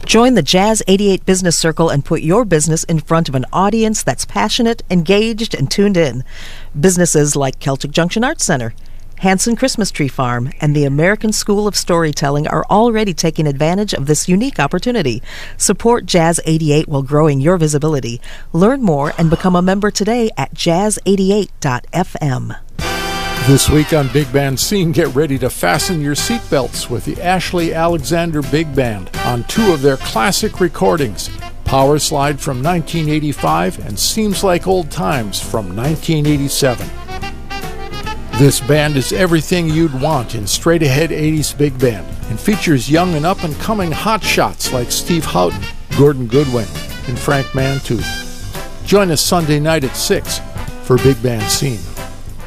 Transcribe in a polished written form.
Join the Jazz 88 Business Circle and put your business in front of an audience that's passionate, engaged, and tuned in. Businesses like Celtic Junction Arts Center, Hanson Christmas Tree Farm, and the American School of Storytelling are already taking advantage of this unique opportunity. Support Jazz 88 while growing your visibility. Learn more and become a member today at jazz88.fm. This week on Big Band Scene, get ready to fasten your seatbelts with the Ashley Alexander Big Band on two of their classic recordings, Power Slide from 1985 and Seems Like Old Times from 1987. This band is everything you'd want in straight-ahead 80s big band and features young and up-and-coming hotshots like Steve Houghton, Gordon Goodwin, and Frank Mantooth. Join us Sunday night at 6 for Big Band Scene.